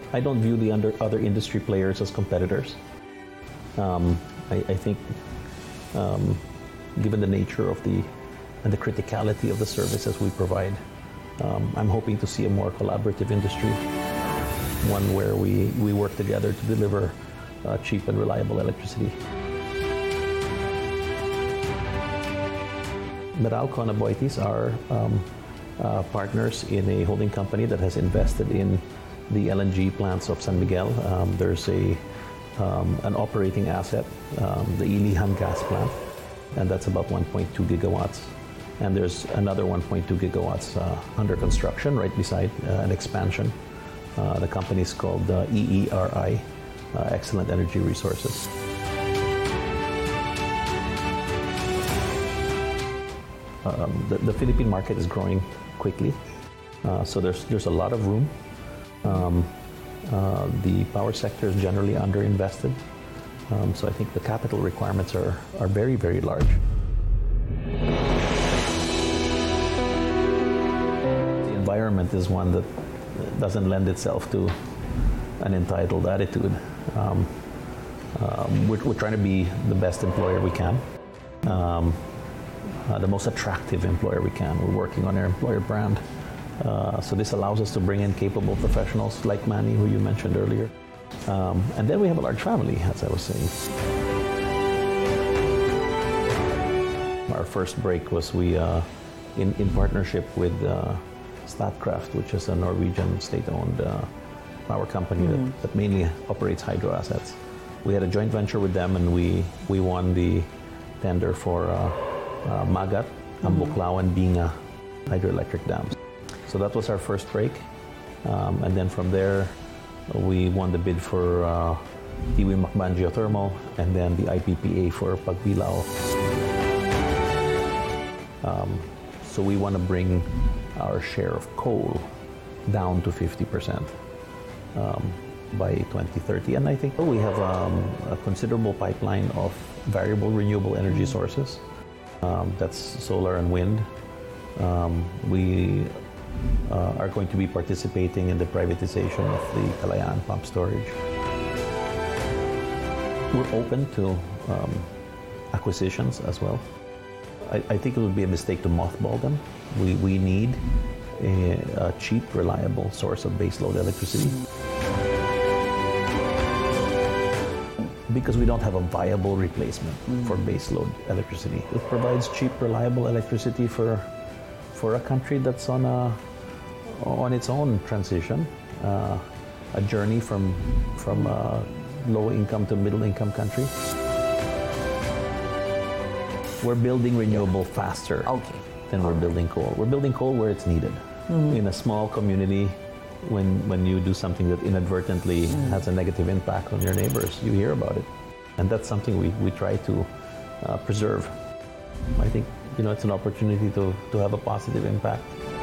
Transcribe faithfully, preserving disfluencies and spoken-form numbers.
I don't view the under, other industry players as competitors. Um, I, I think um, given the nature of the and the criticality of the services we provide, um, I'm hoping to see a more collaborative industry, one where we, we work together to deliver uh, cheap and reliable electricity. Meralco and Aboitiz are um, uh, partners in a holding company that has invested in the L N G plants of San Miguel. Um, there's a um, an operating asset, um, the Ilihan gas plant, and that's about one point two gigawatts. And there's another one point two gigawatts uh, under construction right beside uh, an expansion. Uh, the company is called uh, E E R I, uh, Excellent Energy Resources. Um, the, the Philippine market is growing quickly, uh, so there's there's a lot of room. Um, uh, the power sector is generally underinvested, um, so I think the capital requirements are are very very large. The environment is one that doesn't lend itself to an entitled attitude. Um, um, we're, we're trying to be the best employer we can. Um, Uh, the most attractive employer we can. We're working on our employer brand. Uh, so this allows us to bring in capable professionals like Manny, who you mentioned earlier. Um, and then we have a large family, as I was saying. Our first break was we, uh, in, in partnership with uh, Statkraft, which is a Norwegian state-owned uh, power company mm-hmm. that, that mainly operates hydro assets. We had a joint venture with them, and we, we won the tender for uh, Uh, Magat, Ambuklao, and Binga hydroelectric dams. So that was our first break. Um, and then from there, we won the bid for uh, Tiwi Macban Geothermal, and then the I P P A for Pagbilao. Um, so we want to bring our share of coal down to fifty percent um, by twenty thirty. And I think we have um, a considerable pipeline of variable renewable energy sources. Um, that's solar and wind. Um, we uh, are going to be participating in the privatization of the Kalayaan pump storage. We're open to um, acquisitions as well. I, I think it would be a mistake to mothball them. We, we need a, a cheap, reliable source of baseload electricity. Because we don't have a viable replacement mm. for baseload electricity. It provides cheap, reliable electricity for for a country that's on a on its own transition, uh, a journey from from a low income to middle income country. We're building renewable faster okay. than we're building coal. We're building coal where it's needed. Mm. In a small community. When, when you do something that inadvertently mm. has a negative impact on your neighbors, you hear about it. And that's something we, we try to uh, preserve. I think, you know, it's an opportunity to, to have a positive impact.